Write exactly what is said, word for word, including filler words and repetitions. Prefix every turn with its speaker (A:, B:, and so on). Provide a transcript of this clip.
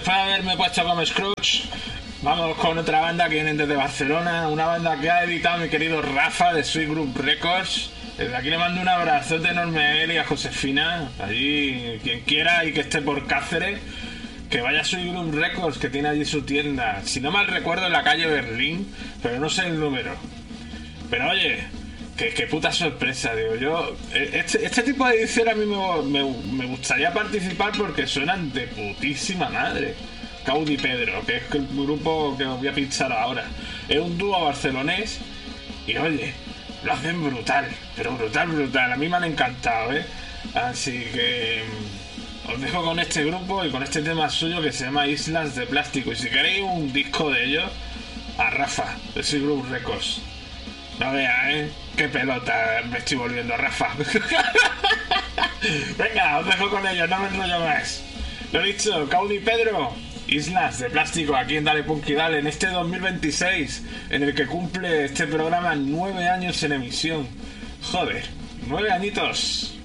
A: después de haberme puesto como Scrooge, vamos con otra banda que viene desde Barcelona, una banda que ha editado mi querido Rafa de Sweet Group Records. Desde aquí le mando un abrazote enorme a él y a Josefina, allí quien quiera y que esté por Cáceres, que vaya a Sweet Group Records, que tiene allí su tienda, si no mal recuerdo en la calle Berlín, pero no sé el número. Pero oye, que, que puta sorpresa, digo yo. Este, este tipo de edición a mí me, me, me gustaría participar porque suenan de putísima madre. Caudi Pedro, que es el grupo que os voy a pinchar ahora. Es un dúo barcelonés y oye, lo hacen brutal, pero brutal, brutal. A mí me han encantado, ¿eh? Así que os dejo con este grupo y con este tema suyo que se llama Islas de Plástico. Y si queréis un disco de ellos, a Rafa, de Sweet Group Records. No veas, ¿eh? Qué pelota me estoy volviendo, Rafa. Venga, os dejo con ellos, no me enrollo más. Lo dicho, Caudi Pedro, Islas de Plástico, aquí en Dale Punky Dale, en este dos mil veintiséis, en el que cumple este programa nueve años en emisión. Joder, nueve añitos.